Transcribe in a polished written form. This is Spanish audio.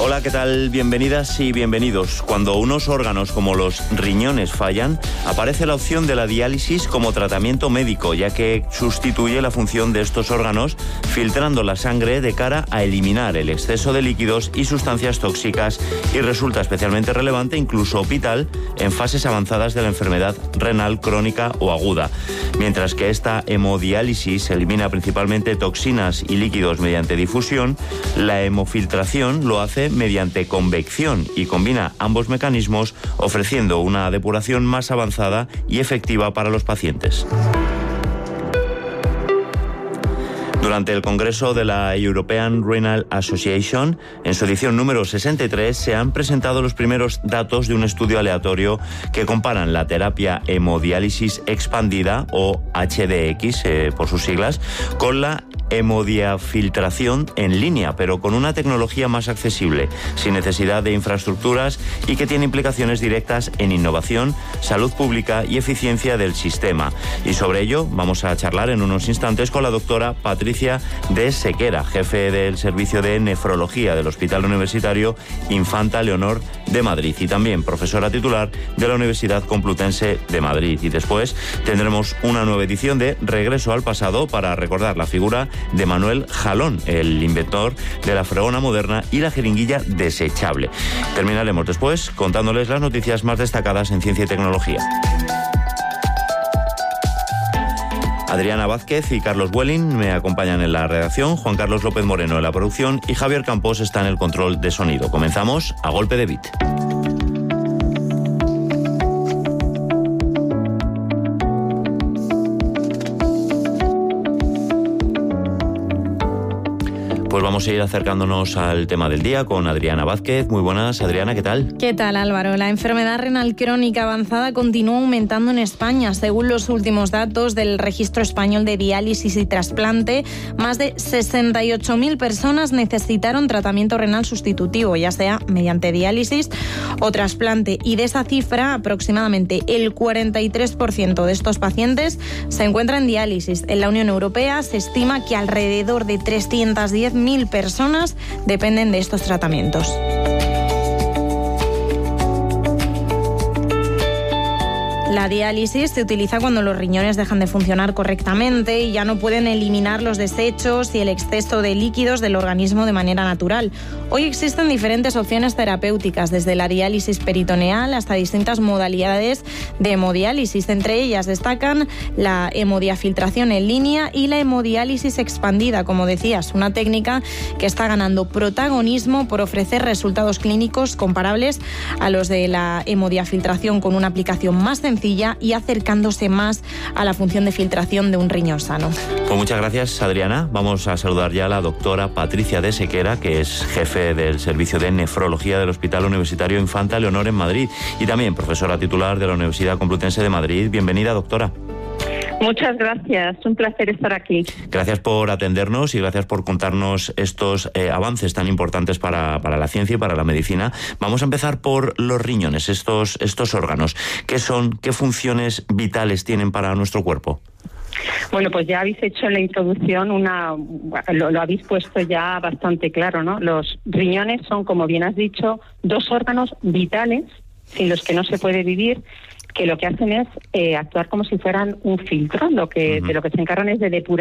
Hola, ¿qué tal? Bienvenidas y bienvenidos. Cuando unos órganos como los riñones fallan, aparece la opción de la diálisis como tratamiento médico, ya que sustituye la función de estos órganos filtrando la sangre de cara a eliminar el exceso de líquidos y sustancias tóxicas, y resulta especialmente relevante, incluso vital, en fases avanzadas de la enfermedad renal crónica o aguda. Mientras que esta hemodiálisis elimina principalmente toxinas y líquidos mediante difusión, la hemofiltración lo hace mediante convección y combina ambos mecanismos, ofreciendo una depuración más avanzada y efectiva para los pacientes. Durante el Congreso de la European Renal Association, en su edición número 63, se han presentado los primeros datos de un estudio aleatorio que comparan la terapia hemodiálisis expandida, o HDX por sus siglas, con la hemodiafiltración en línea, pero con una tecnología más accesible, sin necesidad de infraestructuras y que tiene implicaciones directas en innovación, salud pública y eficiencia del sistema. Y sobre ello vamos a charlar en unos instantes con la doctora Patricia de Sequera, jefe del Servicio de Nefrología del Hospital Universitario Infanta Leonor de Madrid y también profesora titular de la Universidad Complutense de Madrid. Y después tendremos una nueva edición de Regreso al Pasado para recordar la figura de Manuel Jalón, el inventor de la fregona moderna y la jeringuilla desechable. Terminaremos después contándoles las noticias más destacadas en ciencia y tecnología. Adriana Vázquez y Carlos Welling me acompañan en la redacción, Juan Carlos López Moreno en la producción y Javier Campos está en el control de sonido. Comenzamos a golpe de beat. Pues vamos a ir acercándonos al tema del día con Adriana Vázquez. Muy buenas, Adriana, ¿qué tal? ¿Qué tal, Álvaro? La enfermedad renal crónica avanzada continúa aumentando en España. Según los últimos datos del Registro Español de Diálisis y Trasplante, más de 68.000 personas necesitaron tratamiento renal sustitutivo, ya sea mediante diálisis o trasplante. Y de esa cifra, aproximadamente el 43% de estos pacientes se encuentran en diálisis. En la Unión Europea se estima que alrededor de 310.000 personas dependen de estos tratamientos. La diálisis se utiliza cuando los riñones dejan de funcionar correctamente y ya no pueden eliminar los desechos y el exceso de líquidos del organismo de manera natural. Hoy existen diferentes opciones terapéuticas, desde la diálisis peritoneal hasta distintas modalidades de hemodiálisis. Entre ellas destacan la hemodiafiltración en línea y la hemodiálisis expandida, como decías, una técnica que está ganando protagonismo por ofrecer resultados clínicos comparables a los de la hemodiafiltración, con una aplicación más sencilla y acercándose más a la función de filtración de un riñón sano. Pues muchas gracias, Adriana. Vamos a saludar ya a la doctora Patricia de Sequera, que es jefe del Servicio de Nefrología del Hospital Universitario Infanta Leonor en Madrid y también profesora titular de la Universidad Complutense de Madrid. Bienvenida, doctora. Muchas gracias, un placer estar aquí. Gracias por atendernos y gracias por contarnos estos avances tan importantes para la ciencia y para la medicina. Vamos a empezar por los riñones, estos órganos. ¿Qué son? ¿Qué funciones vitales tienen para nuestro cuerpo? Bueno, pues ya habéis hecho en la introducción lo habéis puesto ya bastante claro, ¿no? Los riñones son, como bien has dicho, dos órganos vitales sin los que no se puede vivir, que lo que hacen es actuar como si fueran un filtro, de lo que se encargan es de depurar